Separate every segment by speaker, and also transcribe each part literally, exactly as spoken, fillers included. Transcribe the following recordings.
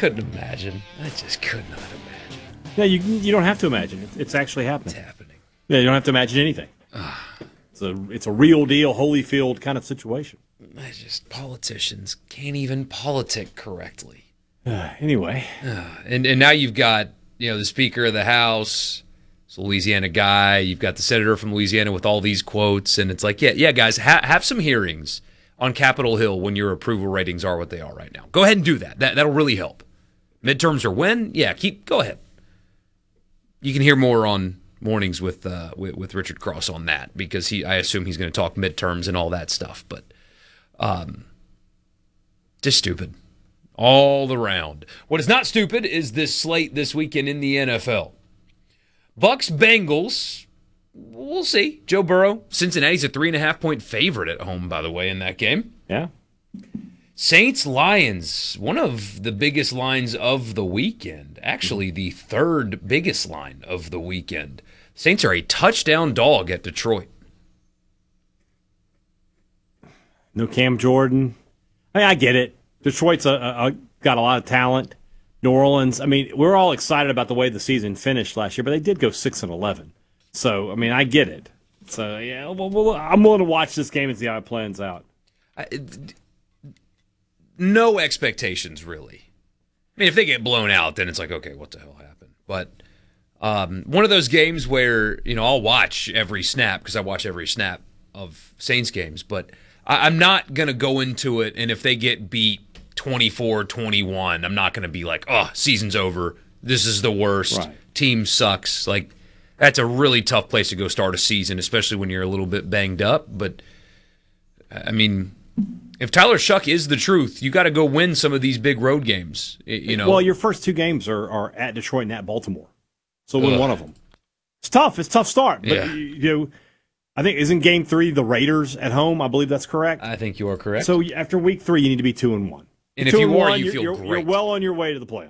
Speaker 1: couldn't imagine. I just could not imagine.
Speaker 2: Yeah, you you don't have to imagine. It's, it's actually happening.
Speaker 1: It's happening.
Speaker 2: Yeah, you don't have to imagine anything. It's a it's a real deal, Holyfield kind of situation.
Speaker 1: I just politicians can't even politic correctly.
Speaker 2: Uh, anyway,
Speaker 1: uh, and and now you've got you know the Speaker of the House, it's a Louisiana guy. You've got the senator from Louisiana with all these quotes, and it's like, yeah, yeah, guys, ha- have some hearings on Capitol Hill when your approval ratings are what they are right now. Go ahead and do that. That that'll really help. Midterms are when? Yeah, keep go ahead. You can hear more on mornings with uh, with, with Richard Cross on that because he I assume he's going to talk midterms and all that stuff. But um, just stupid all around. What is not stupid is this slate this weekend in the N F L. Bucks Bengals. We'll see. Joe Burrow. Cincinnati's a three and a half point favorite at home, by the way, in that game.
Speaker 2: Yeah.
Speaker 1: Saints Lions, one of the biggest lines of the weekend. Actually, the third biggest line of the weekend. Saints are a touchdown dog at Detroit.
Speaker 2: No Cam Jordan. I, mean, I get it. Detroit's a, a, a, got a lot of talent. New Orleans. I mean, we're all excited about the way the season finished last year, but they did go six and eleven. So I mean, I get it. So yeah, well, well, I'm willing to watch this game and see how it plans out.
Speaker 1: I, no expectations, really. I mean, if they get blown out, then it's like, okay, what the hell happened? But um, one of those games where, you know, I'll watch every snap because I watch every snap of Saints games, but I, I'm not going to go into it, and if they get beat twenty-four twenty-one, I'm not going to be like, oh, season's over. This is the worst.
Speaker 2: Right.
Speaker 1: Team sucks. Like, that's a really tough place to go start a season, especially when you're a little bit banged up. But, I mean, if Tyler Shuck is the truth, you got to go win some of these big road games. You know.
Speaker 2: Well, your first two games are, are at Detroit and at Baltimore, so win
Speaker 1: Ugh.
Speaker 2: one of them. It's tough. It's a tough start. But
Speaker 1: Yeah.
Speaker 2: you, you know, I think isn't game three the Raiders at home? I believe that's correct.
Speaker 1: I think you are correct.
Speaker 2: So after week three, you need to be two and one.
Speaker 1: And if
Speaker 2: two
Speaker 1: you
Speaker 2: and
Speaker 1: are,
Speaker 2: one,
Speaker 1: you
Speaker 2: you're,
Speaker 1: feel
Speaker 2: you're,
Speaker 1: great.
Speaker 2: You're well on your way to the playoffs.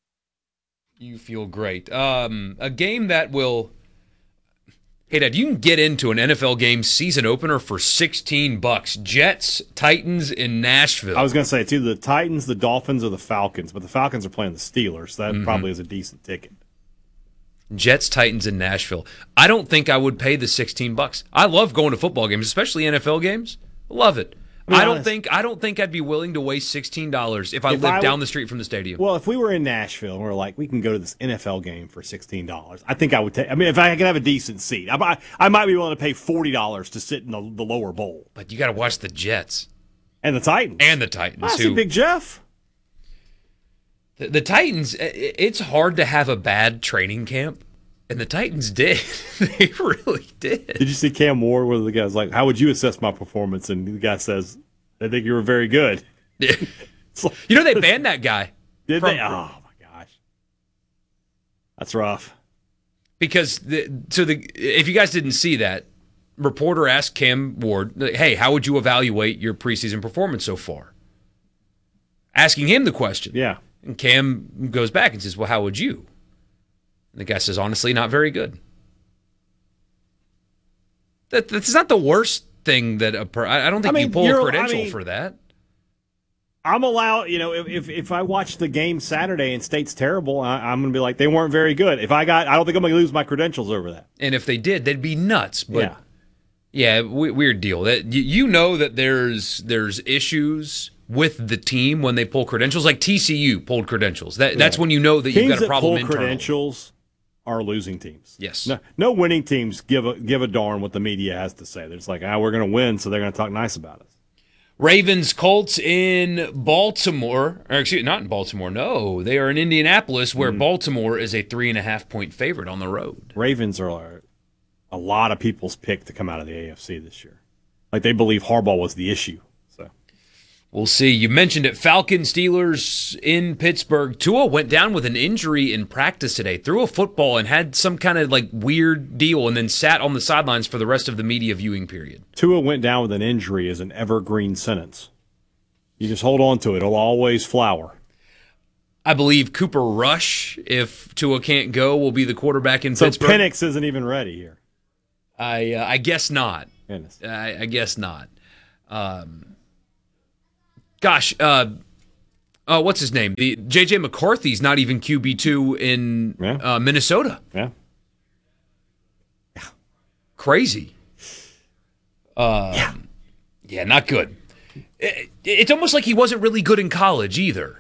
Speaker 1: You feel great. Um, a game that will. Hey, Dad, you can get into an N F L game season opener for sixteen bucks. Jets, Titans in Nashville.
Speaker 2: I was going to say it's either the Titans, the Dolphins, or the Falcons, but the Falcons are playing the Steelers, so that
Speaker 1: Mm-hmm.
Speaker 2: probably is a decent ticket.
Speaker 1: Jets, Titans in Nashville. I don't think I would pay the sixteen bucks. I love going to football games, especially N F L games. Love it.
Speaker 2: Be
Speaker 1: I don't
Speaker 2: honest.
Speaker 1: think I don't think I'd be willing to waste sixteen dollars if I
Speaker 2: If
Speaker 1: lived
Speaker 2: I
Speaker 1: down
Speaker 2: w-
Speaker 1: the street from the stadium.
Speaker 2: Well, if we were in Nashville and we're like, we can go to this N F L game for sixteen dollars, I think I would take. I mean, if I could have a decent seat, I, might- I might be willing to pay forty dollars to sit in the, the lower bowl.
Speaker 1: But you got to watch the Jets
Speaker 2: And the Titans.
Speaker 1: and the Titans.
Speaker 2: I
Speaker 1: who,
Speaker 2: see Big Jeff.
Speaker 1: The, the Titans, i- it's hard to have a bad training camp, and the Titans did. They really did.
Speaker 2: Did you see Cam Ward where the guy's like, how would you assess my performance? And the guy says, I think you were very good. It's like,
Speaker 1: You know, they banned that guy.
Speaker 2: did
Speaker 1: from-
Speaker 2: they? Oh, my gosh. That's rough.
Speaker 1: Because, the, so the if you guys didn't see that, reporter asked Cam Ward, hey, how would you evaluate your preseason performance so far? Asking him the question.
Speaker 2: Yeah.
Speaker 1: And Cam goes back and says, well, how would you? And the guy says, honestly, not very good. That, that's not the worst thing that a per- I I don't think
Speaker 2: I mean,
Speaker 1: you pull a
Speaker 2: you're- I
Speaker 1: credential
Speaker 2: mean-
Speaker 1: for that.
Speaker 2: I'm allowed, you know, if if, if I watch the game Saturday and State's terrible, I, I'm going to be like, they weren't very good. If I got, I don't think I'm going to lose my credentials over that.
Speaker 1: And if they did, they'd be nuts. But
Speaker 2: yeah.
Speaker 1: yeah, w- weird deal. That you, you know that there's there's issues with the team when they pull credentials, like T C U pulled credentials. That that's
Speaker 2: Yeah.
Speaker 1: when you know that you've
Speaker 2: Teams
Speaker 1: got a
Speaker 2: that
Speaker 1: problem
Speaker 2: pull
Speaker 1: internally.
Speaker 2: credentials are losing teams.
Speaker 1: Yes.
Speaker 2: No, no winning teams give a give a darn what the media has to say. They're just like, ah, we're going to win, so they're going to talk nice about us.
Speaker 1: Ravens Colts in Baltimore, or excuse me, not in Baltimore. No, they are in Indianapolis, where
Speaker 2: Mm.
Speaker 1: Baltimore is a three and a half point favorite on the road.
Speaker 2: Ravens are a lot of people's pick to come out of the A F C this year. Like they believe Harbaugh was the issue. So
Speaker 1: We'll see. You mentioned it. Falcons Steelers in Pittsburgh. Tua went down with an injury in practice today. Threw a football and had some kind of like weird deal, and then sat on the sidelines for the rest of the media viewing period.
Speaker 2: Tua went down with an injury is an evergreen sentence. You just hold on to it; it'll always flower.
Speaker 1: I believe Cooper Rush, if Tua can't go, will be the quarterback in
Speaker 2: So
Speaker 1: Pittsburgh.
Speaker 2: Penix isn't even ready here.
Speaker 1: I uh, I guess not.
Speaker 2: Goodness.
Speaker 1: I, I guess not. Um, gosh, uh, Uh, what's his name? The J J McCarthy's not even Q B two in
Speaker 2: Yeah.
Speaker 1: uh, Minnesota.
Speaker 2: Yeah.
Speaker 1: Crazy. Uh, yeah. Yeah, not good. It, it's almost like he wasn't really good in college either.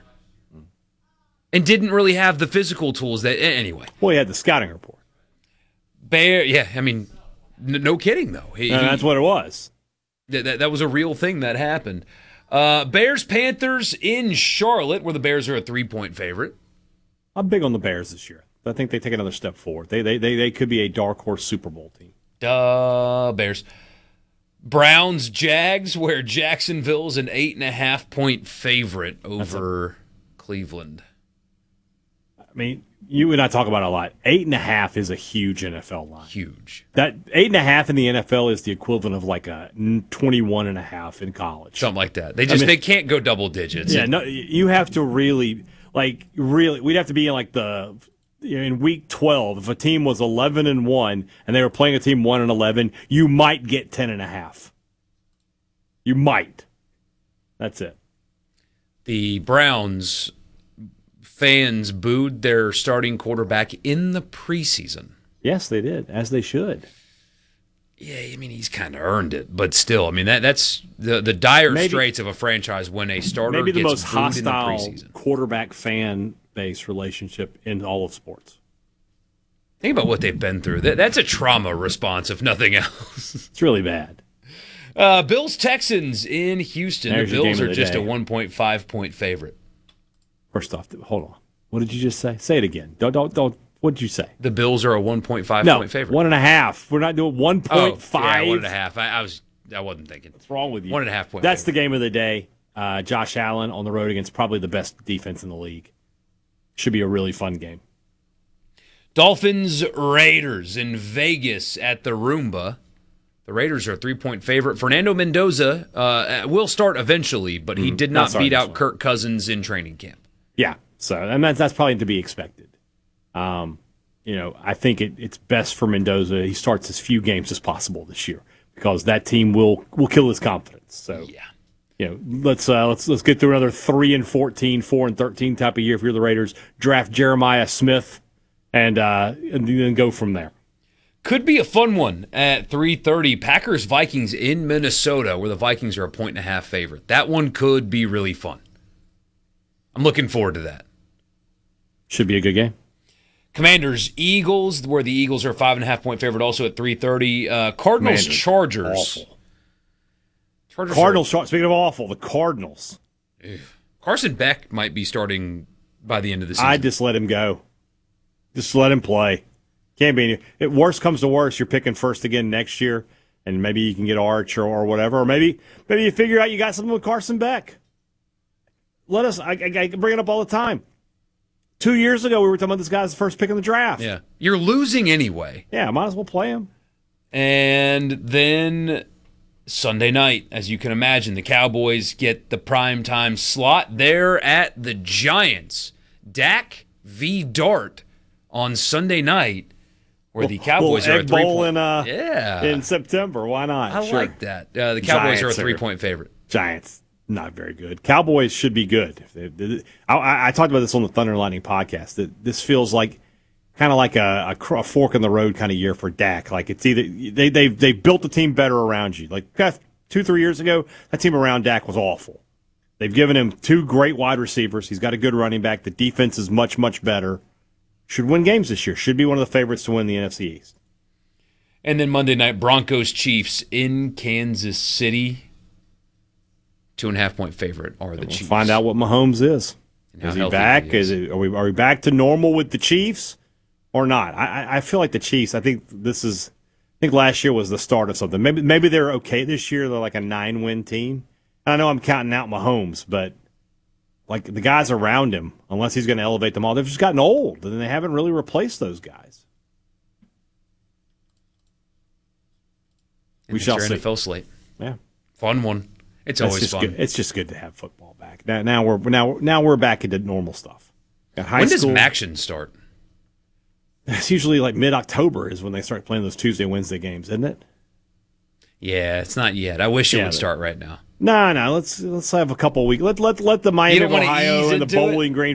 Speaker 1: And didn't really have the physical tools that, anyway.
Speaker 2: Well, he had the scouting report.
Speaker 1: Bear, yeah, I mean, n- no kidding, though. He,
Speaker 2: And that's what it was.
Speaker 1: That, that, that was a real thing that happened. Uh, Bears-Panthers in Charlotte, where the Bears are a three-point favorite.
Speaker 2: I'm big on the Bears this year. I think they take another step forward. They they they, they could be a dark horse Super Bowl team.
Speaker 1: Duh, Bears. Browns-Jags, where Jacksonville's an eight-and-a-half-point favorite over Cleveland.
Speaker 2: I mean, you and I talk about it a lot. Eight and a half is a huge N F L line.
Speaker 1: Huge.
Speaker 2: That eight and a half in the N F L is the equivalent of like a twenty-one and a half in college.
Speaker 1: Something like that. They just
Speaker 2: I mean,
Speaker 1: they can't go double digits.
Speaker 2: Yeah, no, you have to really like really. We'd have to be in like the in week twelve. If a team was eleven and one and they were playing a team one and eleven, you might get ten and a half. You might. That's it.
Speaker 1: The Browns fans booed their starting quarterback in the preseason.
Speaker 2: Yes, they did, as they should.
Speaker 1: Yeah, I mean, he's kind of earned it, but still, I mean, that that's the the dire maybe, straits of a franchise when a starter
Speaker 2: maybe the
Speaker 1: gets
Speaker 2: most
Speaker 1: booed
Speaker 2: hostile
Speaker 1: in the preseason.
Speaker 2: Quarterback fan base relationship in all of sports.
Speaker 1: Think about what they've been through. That, that's a trauma response, if nothing else.
Speaker 2: It's really bad.
Speaker 1: Uh, Bills Texans in Houston.
Speaker 2: There's
Speaker 1: the Bills are
Speaker 2: the
Speaker 1: just
Speaker 2: day.
Speaker 1: a one point five point favorite.
Speaker 2: First off, hold on. What did you just say? Say it again. Don't don't don't. What did you say?
Speaker 1: The Bills are a one point five
Speaker 2: no,
Speaker 1: point favorite.
Speaker 2: One and a half. We're not doing one point five.
Speaker 1: Oh, yeah, one and a half. I, I was I wasn't thinking.
Speaker 2: What's wrong with you?
Speaker 1: One and a half point.
Speaker 2: That's
Speaker 1: favorite.
Speaker 2: the game of the day. Uh, Josh Allen on the road against probably the best defense in the league. Should be a really fun game.
Speaker 1: Dolphins Raiders in Vegas at the Roomba. The Raiders are a three-point favorite. Fernando Mendoza uh, will start eventually, but he did not beat out Kirk Cousins in training camp.
Speaker 2: Yeah, so and that's, that's probably to be expected. Um, you know, I think it, it's best for Mendoza. He starts as few games as possible this year because that team will will kill his confidence. So
Speaker 1: yeah,
Speaker 2: you know, let's uh, let's let's get through another three and fourteen, four and thirteen type of year if you're the Raiders. Draft Jeremiah Smith and uh, and then go from there.
Speaker 1: Could be a fun one at three thirty. Packers Vikings in Minnesota, where the Vikings are a point and a half favorite. That one could be really fun. I'm looking forward to that.
Speaker 2: Should be a good game.
Speaker 1: Commanders Eagles, where the Eagles are a five and a half point favorite, also at three thirty. Uh, Cardinals
Speaker 2: Commanders,
Speaker 1: Chargers.
Speaker 2: Awful. Chargers Cardinals. Are, speaking of awful, the Cardinals.
Speaker 1: Ew. Carson Beck might be starting by the end of the season.
Speaker 2: I just let him go. Just let him play. Can't be. If worst comes to worst, you're picking first again next year, and maybe you can get Arch or, or whatever, or maybe maybe you figure out you got something with Carson Beck. Let us. I, I, I bring it up all the time. Two years ago, we were talking about this guy's the first pick in the draft.
Speaker 1: Yeah, you're losing anyway.
Speaker 2: Yeah, might as well play him.
Speaker 1: And then Sunday night, as you can imagine, the Cowboys get the primetime slot. They're at the Giants. Dak v. Dart on Sunday night. Where the Cowboys are a three point
Speaker 2: in, uh,
Speaker 1: yeah.
Speaker 2: in September. Why not?
Speaker 1: I
Speaker 2: sure.
Speaker 1: like that. Uh, the Cowboys
Speaker 2: Giants
Speaker 1: are a three point favorite.
Speaker 2: Giants, not very good. Cowboys should be good. They, they, I, I talked about this on the Thunder and Lightning podcast. That this feels like kind of like a, a, a fork in the road kind of year for Dak. Like it's either they they they built the team better around you. Like two three years ago, that team around Dak was awful. They've given him two great wide receivers. He's got a good running back. The defense is much much better. Should win games this year. Should be one of the favorites to win the N F C East.
Speaker 1: And then Monday night, Broncos Chiefs in Kansas City. Two and a half point favorite are the
Speaker 2: we'll
Speaker 1: Chiefs.
Speaker 2: Find out what Mahomes is. Is he back?
Speaker 1: He is.
Speaker 2: is it, are we are we back to normal with the Chiefs or not? I, I feel like the Chiefs. I think this is. I think last year was the start of something. Maybe maybe they're okay this year. They're like a nine win team. I know I'm counting out Mahomes, but. Like, the guys around him, unless he's going to elevate them all, they've just gotten old, and they haven't really replaced those guys.
Speaker 1: And
Speaker 2: we shall
Speaker 1: your
Speaker 2: see.
Speaker 1: N F L slate.
Speaker 2: Yeah.
Speaker 1: Fun one. It's
Speaker 2: That's
Speaker 1: always fun.
Speaker 2: Good. It's just good to have football back. Now, now we're now now we're back into normal stuff. Got high
Speaker 1: when
Speaker 2: school,
Speaker 1: does Maction start?
Speaker 2: It's usually like mid-October is when they start playing those Tuesday, Wednesday games, isn't it?
Speaker 1: Yeah, it's not yet. I wish it
Speaker 2: Yeah,
Speaker 1: would
Speaker 2: but-
Speaker 1: start right now.
Speaker 2: No, no. Let's let's have a couple weeks. Let let let the Miami
Speaker 1: You don't
Speaker 2: of
Speaker 1: wanna
Speaker 2: Ohio
Speaker 1: ease
Speaker 2: and the
Speaker 1: into it?
Speaker 2: Bowling Green